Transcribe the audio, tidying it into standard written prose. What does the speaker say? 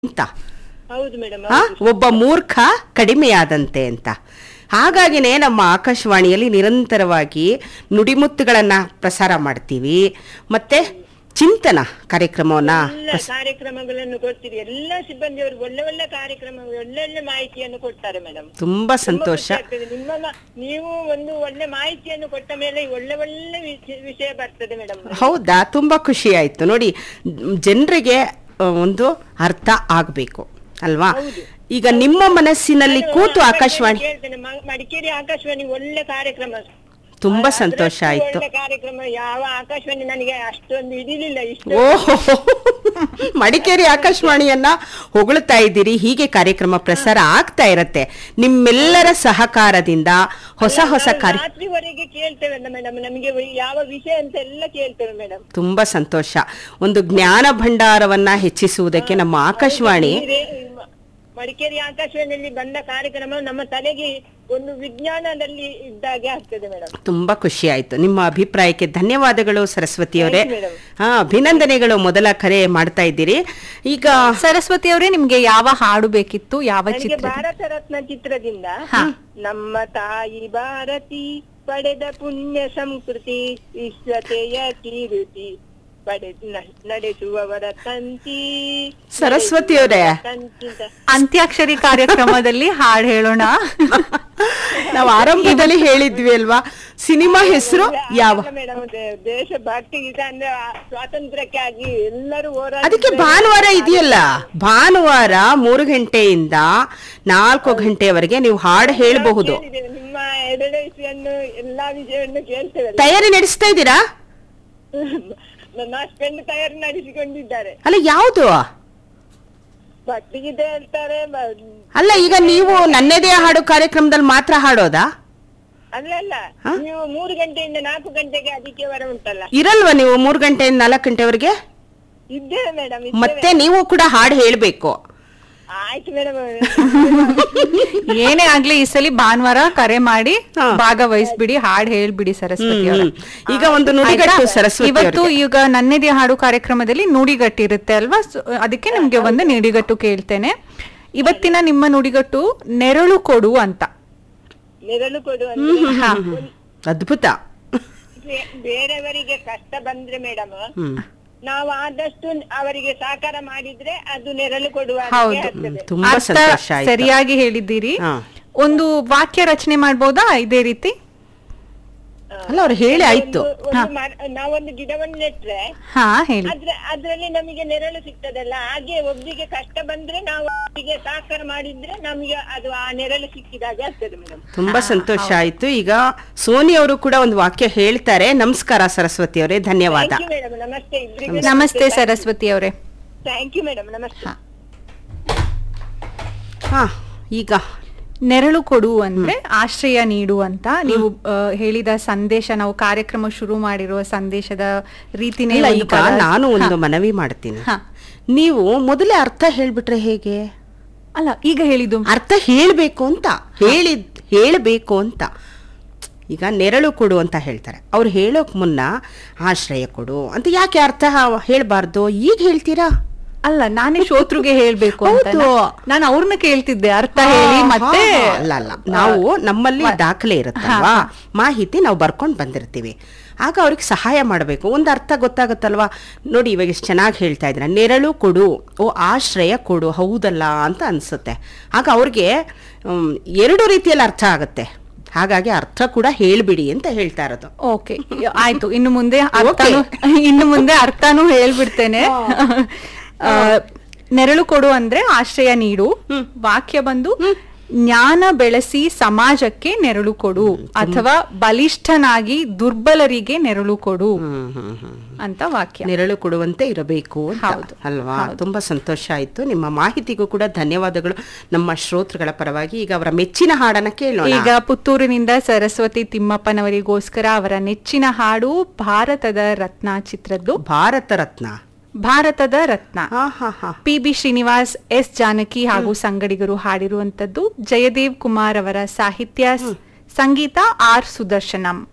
ಅಂತ ಹೌದು ಮೇಡಮ್. ಒಬ್ಬ ಮೂರ್ಖ ಕಡಿಮೆಯಾದಂತೆ ಅಂತ. ಹಾಗಾಗಿನೇ ನಮ್ಮ ಆಕಾಶವಾಣಿಯಲ್ಲಿ ನಿರಂತರವಾಗಿ ನುಡಿಮುತ್ತುಗಳನ್ನ ಪ್ರಸಾರ ಮಾಡ್ತೀವಿ, ಮತ್ತೆ ಚಿಂತನ ಕಾರ್ಯಕ್ರಮವನ್ನ ಕಾರ್ಯಕ್ರಮಗಳನ್ನು ಕೊಡ್ತೀರಿ. ಎಲ್ಲ ಸಿಬ್ಬಂದಿಯವರು ಒಳ್ಳೆ ಒಳ್ಳೆ ಕಾರ್ಯಕ್ರಮ, ಒಳ್ಳೆ ಮಾಹಿತಿಯನ್ನು ಕೊಡ್ತಾರೆ ಮೇಡಮ್. ತುಂಬಾ ಸಂತೋಷ. ನೀವು ಒಂದು ಒಳ್ಳೆ ಮಾಹಿತಿಯನ್ನು ಕೊಟ್ಟ ಮೇಲೆ ಒಳ್ಳೆ ಒಳ್ಳೆ ವಿಷಯ ಬರ್ತದೆ ಮೇಡಮ್. ಹೌದಾ, ತುಂಬಾ ಖುಷಿ ಆಯ್ತು ನೋಡಿ. ಜನರಿಗೆ ಒಂದು ಅರ್ಥ ಆಗ್ಬೇಕು ಅಲ್ವಾ? ಈಗ ನಿಮ್ಮ ಮನಸ್ಸಿನಲ್ಲಿ ಕೂತು ಆಕಾಶವಾಣಿ ಮಡಿಕೇರಿ ಆಕಾಶವಾಣಿ ಒಳ್ಳೆ ಕಾರ್ಯಕ್ರಮ, ತುಂಬಾ ಸಂತೋಷ ಆಯ್ತು. ಕಾರ್ಯಕ್ರಮ ಯಾವ ಆಕಾಶವಾಣಿ ನನಗೆ ಅಷ್ಟೊಂದು ಇದಿಲ್ಲ. ಓಹೋ, ಮಡಿಕೇರಿ ಆಕಾಶವಾಣಿಯನ್ನ ಹೊಗಳ್ತಾ ಇದ್ದೀರಿ. ಹೀಗೆ ಕಾರ್ಯಕ್ರಮ ಪ್ರಸಾರ ಆಗ್ತಾ ಇರತ್ತೆ ನಿಮ್ಮೆಲ್ಲರ ಸಹಕಾರದಿಂದ. ಹೊಸ ಹೊಸ ರಾತ್ರಿವರೆಗೆ ಕೇಳ್ತೇವೆ ಮೇಡಮ್, ನಮಗೆ ಯಾವ ವಿಷಯ ಅಂತ ಎಲ್ಲ ಕೇಳ್ತೇವೆ ಮೇಡಮ್. ತುಂಬಾ ಸಂತೋಷ. ಒಂದು ಜ್ಞಾನ ಭಂಡಾರವನ್ನ ಹೆಚ್ಚಿಸುವುದಕ್ಕೆ ನಮ್ಮ ಆಕಾಶವಾಣಿ, ಮಡಿಕೇರಿ ಆಕಾಶವಾಣಿಯಲ್ಲಿ ಬಂದ ಕಾರ್ಯಕ್ರಮ ನಮ್ಮ ತಲೆಗೆ ಒಂದು ವಿಜ್ಞಾನದಲ್ಲಿ ಇದ್ದಾಗೆ ಆಗ್ತದೆ ಮೇಡಮ್. ತುಂಬಾ ಖುಷಿ ಆಯ್ತು. ನಿಮ್ಮ ಅಭಿಪ್ರಾಯಕ್ಕೆ ಧನ್ಯವಾದಗಳು ಸರಸ್ವತಿ ಅವರೇ. ಅಭಿನಂದನೆಗಳು. ಮೊದಲ ಕರೆ ಮಾಡ್ತಾ ಇದ್ದೀರಿ. ಈಗ ಸರಸ್ವತಿ ಅವರೇ, ನಿಮ್ಗೆ ಯಾವ ಹಾಡು ಬೇಕಿತ್ತು? ಯಾವ ಚಿತ್ರ? ಭಾರತ ರತ್ನ ಚಿತ್ರದಿಂದ ನಮ್ಮ ತಾಯಿ ಭಾರತಿ ಪಡೆದ ಪುಣ್ಯ ಸಂಸ್ಕೃತಿ ವಿಶ್ವತೆಯ ಕೀರುತಿ ನಡೆಸುವವರ ತಂತಿ. ಸರಸ್ವತಿ ಅವರೇ, ಅಂತ್ಯಾಕ್ಷರಿ ಕಾರ್ಯಕ್ರಮದಲ್ಲಿ ಹಾಡು ಹೇಳೋಣ. ನಾವು ಆರಂಭದಲ್ಲಿ ಹೇಳಿದ್ವಿ ಅಲ್ವಾ, ಸಿನಿಮಾ ಹೆಸರು ಯಾವ? ಮೇಡಮ್, ದೇಶಭಕ್ತಿ ಗೀತೆ ಅಂದ್ರೆ ಸ್ವಾತಂತ್ರ್ಯಕ್ಕಾಗಿ ಎಲ್ಲರೂ ಹೋರಾಟ. ಅದಕ್ಕೆ ಭಾನುವಾರ ಇದೆಯಲ್ಲ, ಭಾನುವಾರ 3 ಗಂಟೆಯಿಂದ 4 ಗಂಟೆಯವರೆಗೆ ನೀವು ಹಾಡು ಹೇಳಬಹುದು. ನಿಮ್ಮ ಎಡವಣಿಗೆಯನ್ನು ಎಲ್ಲಾ ವಿಷಯವನ್ನು ಕೇಳ್ತೇವೆ. ತಯಾರಿ ನಡೆಸ್ತಾ ಇದ್ದೀರಾ? ನನ್ನ ಹಸ್ಬೆಂಡ್ ತಯಾರಿ ನಡೆಸಿಕೊಂಡಿದ್ದಾರೆ. ಅಲ್ಲ, ಯಾವುದು ಭಕ್ತಿಗೀತೆ ಹೇಳ್ತಾರೆ. ಅಲ್ಲ, ಈಗ ನೀವು ನನ್ನದೇ ಹಾಡು ಕಾರ್ಯಕ್ರಮದಲ್ಲಿ ಮಾತ್ರ ಹಾಡೋದಾ? ಅಲ್ಲ, ನೀವು 3 ಗಂಟೆಯಿಂದ 4 ಗಂಟೆಗೆ ಅದಕ್ಕೆ ವರ ಉಂಟಲ್ಲ, ಇರಲ್ವಾ ನೀವು 3 ಗಂಟೆಯಿಂದ 4 ಗಂಟೆವರೆಗೆ? ಇದ್ದೇವೆ ಮೇಡಮ್. ಮತ್ತೆ ನೀವು ಕೂಡ ಹಾಡು ಹೇಳ್ಬೇಕು. ಆಯ್ತು ಮೇಡಮ್. ಏನೇ ಆಗ್ಲಿ, ಈ ಸಲ ಭಾನುವಾರ ಕರೆ ಮಾಡಿ ಭಾಗವಹಿಸ್ಬಿಡಿ, ಹಾಡು ಹೇಳ್ಬಿಡಿ ಸರಸ್ವತಿ ಅವರ. ಈಗ ಒಂದು ನುಡಿಗಟ್ಟು ಸರಸ್ವತಿ. ಇವತ್ತು ಈಗ ನನ್ನೆದೆ ಹಾಡು ಕಾರ್ಯಕ್ರಮದಲ್ಲಿ ನುಡಿಗಟ್ಟು ಇರುತ್ತೆ ಅಲ್ವಾ, ಅದಕ್ಕೆ ನಿಮ್ಗೆ ಒಂದು ನುಡಿಗಟ್ಟು ಕೇಳ್ತೇನೆ. ಇವತ್ತಿನ ನಿಮ್ಮ ನುಡಿಗಟ್ಟು ನೆರಳು ಕೊಡು ಅಂತ. ನೆರಳು ಕೊಡು ಅದ್ಭುತ. ಬೇರೆಯವರಿಗೆ ಕಷ್ಟ ಬಂದ್ರೆ ಮೇಡಮ್, ನಾವು ಆದಷ್ಟು ಅವರಿಗೆ ಸಹಕಾರ ಮಾಡಿದ್ರೆ ಅದು ನೆರಳು ಕೊಡುವ. ಸರಿಯಾಗಿ ಹೇಳಿದ್ದೀರಿ. ಒಂದು ವಾಕ್ಯ ರಚನೆ ಮಾಡ್ಬೋದಾ ಇದೇ ರೀತಿ? ಅಲ್ಲ, ಅವ್ರು ಹೇಳಿ ಆಯ್ತು. ನಾವೊಂದು ಗಿಡವನ್ನು ನೆಟ್ರೆ ಅದ್ರಲ್ಲಿ ನಮಗೆ ನೆರಳು ಸಿಗ್ತದಲ್ಲ, ಹಾಗೆ ಒಬ್ರಿಗೆ ಕಷ್ಟ ಬಂದ್ರೆ ನಾವು ಅವರಿಗೆ ಸಹಕಾರ ಮಾಡಿದ್ರೆ ನಮಗೆ ಅದು ಆ ನೆರಳು ಸಿಕ್ಕಿದಾಗೆ ಆಗ್ತದೆ ಮೇಡಮ್. ತುಂಬಾ ಸಂತೋಷ ಆಯ್ತು. ಈಗ ಸೋನಿ ಅವರು ಕೂಡ ಒಂದು ವಾಕ್ಯ ಹೇಳ್ತಾರೆ. ನಮಸ್ಕಾರ ಸರಸ್ವತಿ ಅವರೇ, ಧನ್ಯವಾದ. ಮೇಡಮ್ ನಮಸ್ತೆ. ನಮಸ್ತೆ ಸರಸ್ವತಿ ಅವರೇ. ಥ್ಯಾಂಕ್ ಯು ಮೇಡಮ್, ನಮಸ್ತೆ. ಈಗ ನೆರಳು ಕೊಡು ಅಂದ್ರೆ ಆಶ್ರಯ ನೀಡು ಅಂತ ನೀವು ಹೇಳಿದ ಸಂದೇಶ, ನಾವು ಕಾರ್ಯಕ್ರಮ ಶುರು ಮಾಡಿರುವ ಸಂದೇಶದ ರೀತಿನೇ. ಈಗ ನಾನು ಒಂದು ಮನವಿ ಮಾಡ್ತೀನಿ, ನೀವು ಮೊದಲೇ ಅರ್ಥ ಹೇಳ್ಬಿಟ್ರೆ ಹೇಗೆ? ಅಲ್ಲ, ಈಗ ಹೇಳಿದ್ದು ಅರ್ಥ ಹೇಳ್ಬೇಕು ಅಂತ ಹೇಳಬೇಕು ಅಂತ. ಈಗ ನೆರಳು ಕೊಡು ಅಂತ ಹೇಳ್ತಾರೆ, ಅವ್ರು ಹೇಳೋಕ್ ಮುನ್ನ ಆಶ್ರಯ ಕೊಡು ಅಂತ ಯಾಕೆ ಅರ್ಥ ಹೇಳ್ಬಾರ್ದು? ಈಗ ಹೇಳ್ತೀರಾ? ಅಲ್ಲ, ನಾನೇ ಶ್ರೋತೃಗೆ ಹೇಳ್ಬೇಕು ಅಂತ ನಾನು ಅವ್ರನ್ನ ಕೇಳ್ತಿದ್ದೆ, ಅರ್ಥ ಹೇಳಿ. ಮತ್ತೆ ಅಲ್ಲ, ನಾವು ನಮ್ಮಲ್ಲಿ ದಾಖಲೆ ಇರುತ್ತಲ್ವಾ, ಮಾಹಿತಿ ನಾವು ಬರ್ಕೊಂಡು ಬಂದಿರ್ತೀವಿ, ಆಗ ಅವ್ರಿಗೆ ಸಹಾಯ ಮಾಡಬೇಕು. ಒಂದು ಅರ್ಥ ಗೊತ್ತಾಗುತ್ತಲ್ವಾ? ನೋಡಿ, ಇವಾಗ ಎಷ್ಟು ಚೆನ್ನಾಗಿ ಹೇಳ್ತಾ ಇದ್ರ, ನೆರಳು ಕೊಡು, ಆಶ್ರಯ ಕೊಡು, ಹೌದಲ್ಲ ಅಂತ ಅನ್ಸುತ್ತೆ. ಆಗ ಅವ್ರಿಗೆ 2 ರೀತಿಯಲ್ಲಿ ಅರ್ಥ ಆಗುತ್ತೆ. ಹಾಗಾಗಿ ಅರ್ಥ ಕೂಡ ಹೇಳ್ಬಿಡಿ ಅಂತ ಹೇಳ್ತಾ ಇರೋದು. ಓಕೆ, ಆಯ್ತು. ಇನ್ನು ಮುಂದೆ ಅರ್ಥನೂ ಹೇಳ್ಬಿಡ್ತೇನೆ. ನೆರಳು ಕೊಡು ಅಂದ್ರೆ ಆಶ್ರಯ ನೀಡು. ವಾಕ್ಯ ಬಂದು ಜ್ಞಾನ ಬೆಳೆಸಿ ಸಮಾಜಕ್ಕೆ ನೆರಳು ಕೊಡು, ಅಥವಾ ಬಲಿಷ್ಠನಾಗಿ ದುರ್ಬಲರಿಗೆ ನೆರಳು ಕೊಡು ಅಂತ ವಾಕ್ಯ. ನೆರಳು ಕೊಡುವಂತೆ ಇರಬೇಕು ಅಲ್ವಾ? ತುಂಬಾ ಸಂತೋಷ ಆಯ್ತು. ನಿಮ್ಮ ಮಾಹಿತಿಗೂ ಕೂಡ ಧನ್ಯವಾದಗಳು ನಮ್ಮ ಶ್ರೋತೃಗಳ ಪರವಾಗಿ. ಈಗ ಅವರ ಮೆಚ್ಚಿನ ಹಾಡನ್ನ ಕೇಳೋಣ. ಈಗ ಪುತ್ತೂರಿನಿಂದ ಸರಸ್ವತಿ ತಿಮ್ಮಪ್ಪನವರಿಗೋಸ್ಕರ ಅವರ ನೆಚ್ಚಿನ ಹಾಡು ಭಾರತದ ರತ್ನ ಚಿತ್ರದ್ದು. ಭಾರತದ ರತ್ನ ಪಿ.ಬಿ. ಶ್ರೀನಿವಾಸ್, ಎಸ್. ಜಾನಕಿ ಹಾಗೂ ಸಂಗಡಿಗರು ಹಾಡಿರುವಂತದ್ದು. ಜಯದೇವ್ ಕುಮಾರ್ ಅವರ ಸಾಹಿತ್ಯ, ಸಂಗೀತ ಆರ್. ಸುದರ್ಶನಂ.